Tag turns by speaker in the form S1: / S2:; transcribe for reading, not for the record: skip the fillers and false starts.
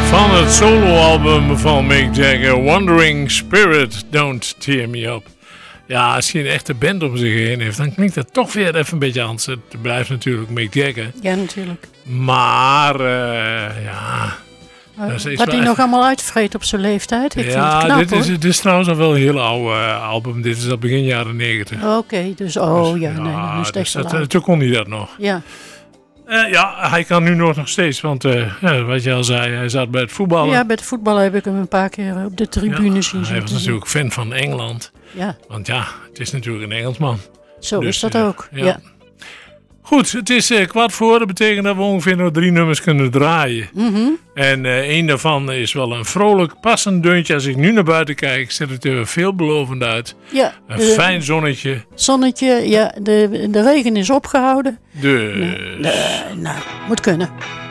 S1: Van het soloalbum van Mick Jagger, Wandering Spirit, Don't Tear Me Up. Ja, als hij een echte band om zich heen heeft, dan klinkt dat toch weer even een beetje anders. Het blijft natuurlijk Mick Jagger.
S2: Ja, natuurlijk.
S1: Maar, ja...
S2: Wat hij nog allemaal uitvreet op zijn leeftijd. Ik vind het knap,
S1: dit is trouwens al wel een heel oude album. Dit is al begin jaren 90.
S2: Oké, dus dan is het echt wel oud.
S1: Toen kon hij dat nog.
S2: Ja.
S1: Hij kan nu nog steeds, want wat je al zei, hij zat bij het voetballen.
S2: Ja, bij het voetballen heb ik hem een paar keer op de tribune zien.
S1: Hij was natuurlijk fan van Engeland.
S2: Ja.
S1: Want ja, het is natuurlijk een Engelsman.
S2: Zo dus, is dat ook, ja.
S1: Goed, het is 15:15. Dat betekent dat we ongeveer nog 3 nummers kunnen draaien.
S2: Mm-hmm.
S1: En één daarvan is wel een vrolijk, passend deuntje. Als ik nu naar buiten kijk, ziet het er veelbelovend uit.
S2: Ja,
S1: een fijn zonnetje.
S2: Zonnetje, ja. De regen is opgehouden.
S1: Nou,
S2: moet kunnen.